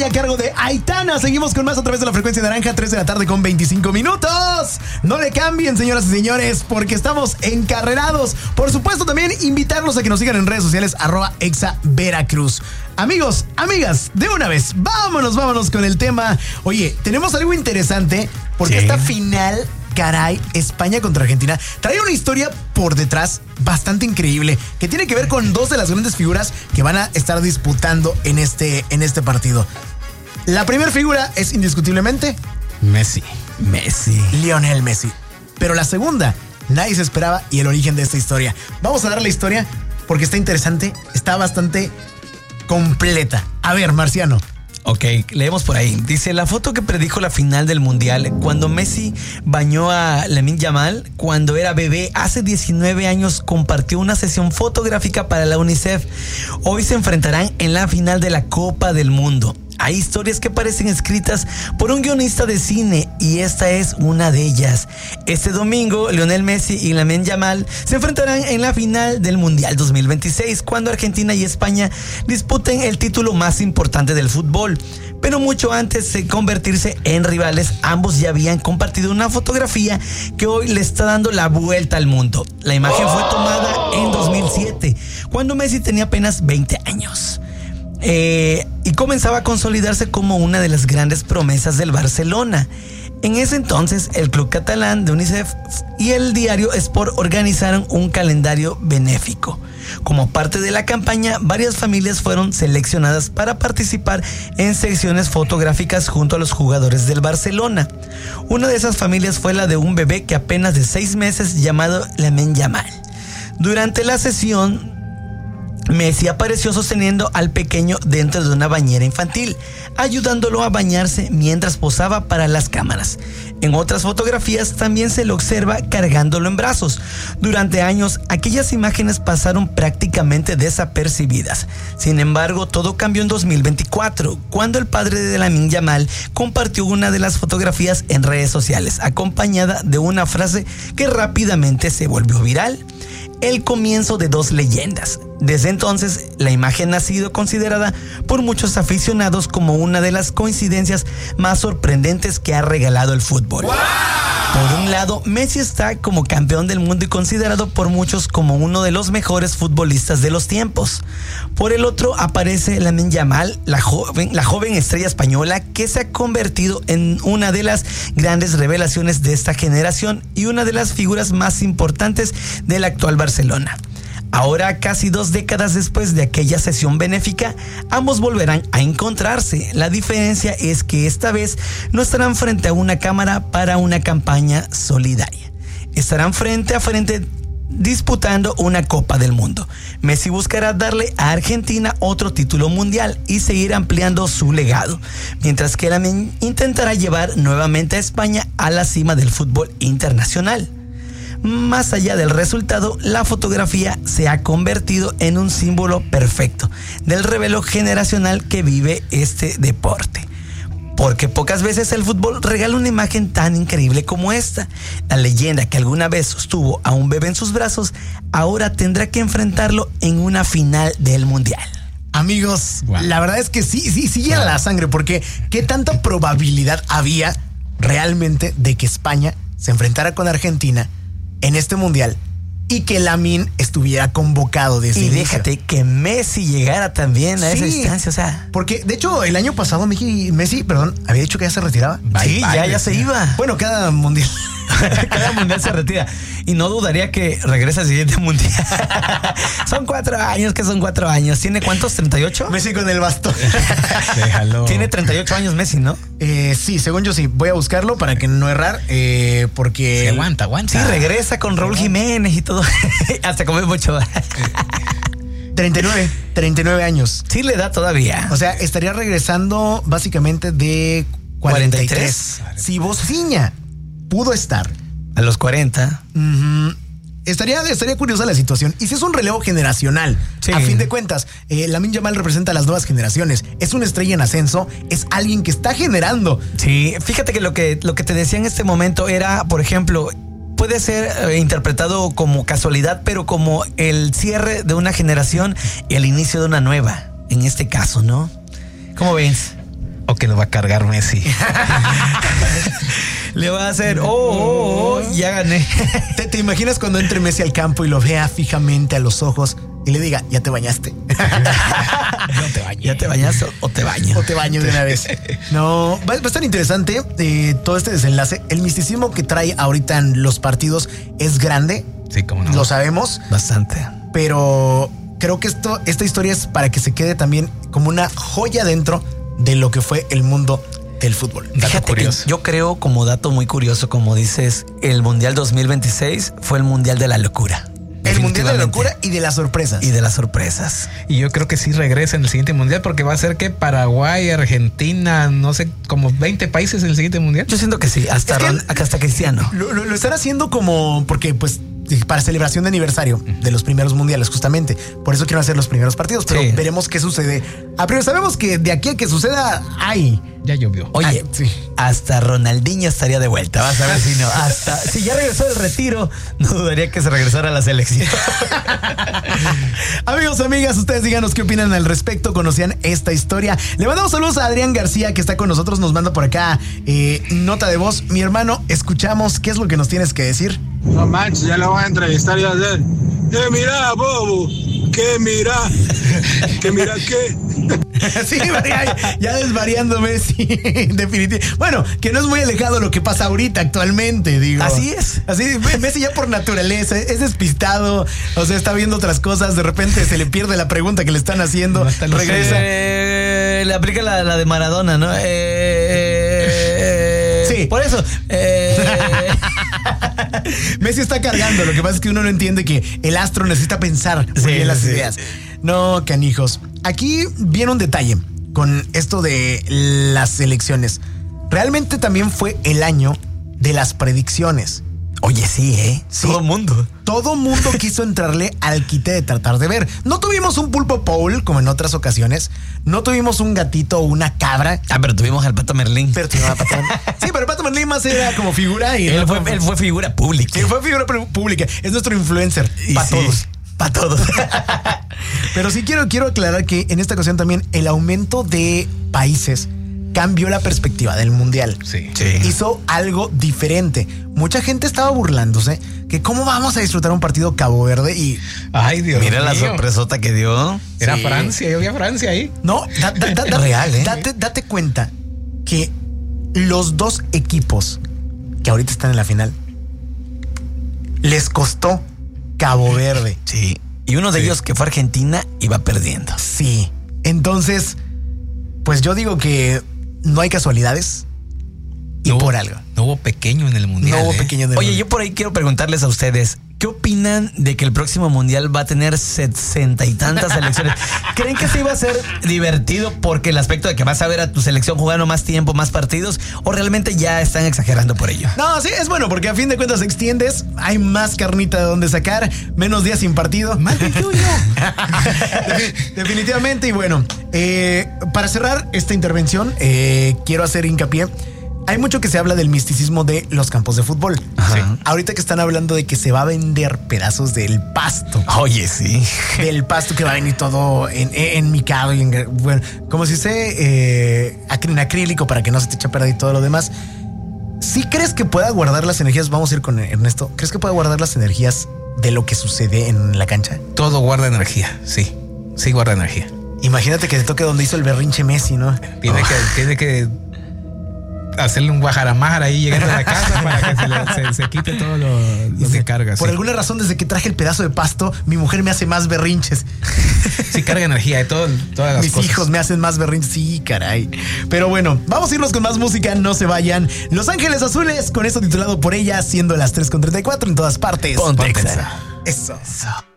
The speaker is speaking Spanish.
a cargo de Aitana. Seguimos con más a través de la frecuencia naranja, 3 de la tarde con 25 minutos. No le cambien, señoras y señores, porque estamos encarrerados. Por supuesto, también invitarlos a que nos sigan en redes sociales, @ExaVeracruz. Amigos, amigas, de una vez, vámonos con el tema. Oye, tenemos algo interesante porque esta final, caray, España contra Argentina, trae una historia por detrás bastante increíble que tiene que ver con dos de las grandes figuras que van a estar disputando en este partido. La primera figura es indiscutiblemente Messi. Lionel Messi. Pero la segunda, nadie se esperaba, y el origen de esta historia. Vamos a dar la historia porque está interesante, está bastante completa. A ver, Marciano. Ok, leemos por ahí. Dice, la foto que predijo la final del Mundial cuando Messi bañó a Lamine Yamal cuando era bebé hace 19 años, compartió una sesión fotográfica para la UNICEF. Hoy se enfrentarán en la final de la Copa del Mundo. Hay historias que parecen escritas por un guionista de cine y esta es una de ellas. Este domingo, Lionel Messi y Lamine Yamal se enfrentarán en la final del Mundial 2026 cuando Argentina y España disputen el título más importante del fútbol. Pero mucho antes de convertirse en rivales, ambos ya habían compartido una fotografía que hoy le está dando la vuelta al mundo. La imagen fue tomada en 2007, cuando Messi tenía apenas 20 años. Y comenzaba a consolidarse como una de las grandes promesas del Barcelona. En ese entonces, el club catalán de UNICEF y el diario Sport organizaron un calendario benéfico. Como parte de la campaña, varias familias fueron seleccionadas para participar en secciones fotográficas junto a los jugadores del Barcelona. Una de esas familias fue la de un bebé que apenas de 6 meses llamado Lamine Yamal. Durante la sesión, Messi apareció sosteniendo al pequeño dentro de una bañera infantil, ayudándolo a bañarse mientras posaba para las cámaras. En otras fotografías también se lo observa cargándolo en brazos. Durante años, aquellas imágenes pasaron prácticamente desapercibidas. Sin embargo, todo cambió en 2024, cuando el padre de Lamine Yamal compartió una de las fotografías en redes sociales, acompañada de una frase que rápidamente se volvió viral: el comienzo de dos leyendas. Desde entonces, la imagen ha sido considerada por muchos aficionados como una de las coincidencias más sorprendentes que ha regalado el fútbol. ¡Wow! Por un lado, Messi está como campeón del mundo y considerado por muchos como uno de los mejores futbolistas de los tiempos. Por el otro, aparece Lamine Yamal, la joven estrella española que se ha convertido en una de las grandes revelaciones de esta generación y una de las figuras más importantes del actual Barcelona. Ahora, casi 2 décadas después de aquella sesión benéfica, ambos volverán a encontrarse. La diferencia es que esta vez no estarán frente a una cámara para una campaña solidaria. Estarán frente a frente disputando una Copa del Mundo. Messi buscará darle a Argentina otro título mundial y seguir ampliando su legado, mientras que Lamine intentará llevar nuevamente a España a la cima del fútbol internacional. Más allá del resultado, la fotografía se ha convertido en un símbolo perfecto del relevo generacional que vive este deporte. Porque pocas veces el fútbol regala una imagen tan increíble como esta. La leyenda que alguna vez sostuvo a un bebé en sus brazos, ahora tendrá que enfrentarlo en una final del Mundial. Amigos, wow, la verdad es que sí llena la sangre, porque ¿qué tanta probabilidad había realmente de que España se enfrentara con Argentina en este Mundial y que Lamine estuviera convocado desde inicio? Y déjate que Messi llegara también a esa instancia, o sea. Porque, de hecho, el año pasado Messi, había dicho que ya se retiraba. Ya se iba. Bueno, cada Mundial. Cada Mundial se retira. Y no dudaría que regrese al siguiente Mundial. Son 4 años, que son 4 años. ¿Tiene cuántos? ¿38? Messi con el bastón. Déjalo. Tiene 38 años Messi, ¿no? Sí, según yo sí. Voy a buscarlo para que no errar, porque... Sí, aguanta. Sí, regresa con Raúl Jiménez y todo. Hasta comer mucho. 39 años. Sí le da todavía. O sea, estaría regresando básicamente de 43. Si Bofiña pudo estar a los 40, estaría curiosa la situación. Y si es un relevo generacional, sí, a fin de cuentas, Lamine Yamal representa a las nuevas generaciones. Es una estrella en ascenso, es alguien que está generando. Sí, fíjate que lo que te decía en este momento era, por ejemplo, puede ser interpretado como casualidad, pero como el cierre de una generación y el inicio de una nueva, en este caso, ¿no? ¿Cómo ves? ¿O que lo va a cargar Messi? Le va a hacer, ya gané. ¿Te imaginas cuando entre Messi al campo y lo vea fijamente a los ojos y le diga, ya te bañaste? No te bañes. ¿Ya te bañas o te baño? O te baño de una vez. No, va a estar interesante todo este desenlace. El misticismo que trae ahorita en los partidos es grande. Sí, cómo no. Lo sabemos. Bastante. Pero creo que esta historia es para que se quede también como una joya dentro de lo que fue el mundo del fútbol. Fíjate que yo creo, como dato muy curioso, como dices, el Mundial 2026 fue el Mundial de la locura. El Mundial de la locura y de las sorpresas. Y de las sorpresas. Y yo creo que sí regresa en el siguiente mundial, porque va a ser que Paraguay, Argentina, no sé, como 20 países en el siguiente mundial. Yo siento que sí, hasta Cristiano. Lo están haciendo como porque pues para celebración de aniversario de los primeros mundiales, justamente. Por eso quiero hacer los primeros partidos, pero veremos qué sucede. Primero sabemos que de aquí a que suceda, ya llovió. Oye, hasta Ronaldinho estaría de vuelta. Vas a ver si no. Si ya regresó del retiro, no dudaría que se regresara a la selección. Amigos, amigas, ustedes díganos qué opinan al respecto. ¿Conocían esta historia? Le mandamos saludos a Adrián García, que está con nosotros. Nos manda por acá nota de voz. Mi hermano, escuchamos. ¿Qué es lo que nos tienes que decir? No manches, ya lo van a entrevistar y a hacer. Mira, bobo. ¿Qué mira? ¿Qué mira qué? Sí, ya desvariando Messi, definitivamente. Bueno, que no es muy alejado lo que pasa ahorita actualmente, digo. Así es. Así, Messi ya por naturaleza es despistado, o sea, está viendo otras cosas, de repente se le pierde la pregunta que le están haciendo, regresa. Le aplica la de Maradona, ¿no? Sí. Por eso. Messi está cargando, lo que pasa es que uno no entiende que el astro necesita pensar muy bien las ideas. No, canijos. Aquí viene un detalle con esto de las elecciones. Realmente también fue el año de las predicciones. Oye, sí, ¿eh? Sí. Todo mundo quiso entrarle al quite de tratar de ver. No tuvimos un pulpo Paul como en otras ocasiones. No tuvimos un gatito o una cabra. Pero tuvimos al Pato Merlín. Sí, pero el Pato Merlín más era como figura. Y él fue figura pública. Sí, fue figura pública. Es nuestro influencer. Para todos. Pero sí quiero aclarar que en esta ocasión también el aumento de países cambió la perspectiva del mundial. Sí. Hizo algo diferente. Mucha gente estaba burlándose que cómo vamos a disfrutar un partido Cabo Verde y... Ay, Dios Mira mío. La sorpresota que dio. Era Francia, yo vi a Francia ahí. No, real, ¿eh? Date cuenta que los dos equipos que ahorita están en la final les costó Cabo Verde. Sí. Y uno de ellos, que fue Argentina, iba perdiendo. Sí. Entonces, pues yo digo que no hay casualidades y por algo. No hubo pequeño en el mundial. No hubo pequeño en el mundial. Oye, yo por ahí quiero preguntarles a ustedes, ¿qué opinan de que el próximo mundial va a tener 60 y tantas selecciones? ¿Creen que sí va a ser divertido porque el aspecto de que vas a ver a tu selección jugando más tiempo, más partidos, o realmente ya están exagerando por ello? No, sí, es bueno porque a fin de cuentas extiendes, hay más carnita de donde sacar, menos días sin partido. Más que tuyo. Definitivamente. Y bueno, para cerrar esta intervención, quiero hacer hincapié. Hay mucho que se habla del misticismo de los campos de fútbol. Ajá. Ahorita que están hablando de que se va a vender pedazos del pasto. Oye, sí. Del pasto que va a venir todo enmicado y bueno, como si se en acrílico para que no se te eche a perder y todo lo demás. ¿Sí crees que pueda guardar las energías? Vamos a ir con Ernesto. ¿Crees que pueda guardar las energías de lo que sucede en la cancha? Todo guarda energía, sí. Sí guarda energía. Imagínate que te toque donde hizo el berrinche Messi, ¿no? Tiene que hacerle un guajaramájara ahí llegando a la casa para que se quite todo lo que carga. Por alguna razón, desde que traje el pedazo de pasto, mi mujer me hace más berrinches. Sí, carga energía de todas las Mis cosas. hijos me hacen más berrinches. Sí, caray. Pero bueno, vamos a irnos con más música. No se vayan. Los Ángeles Azules, con esto titulado Por Ella, siendo las 3:34 en todas partes. Ponte Exa. Eso.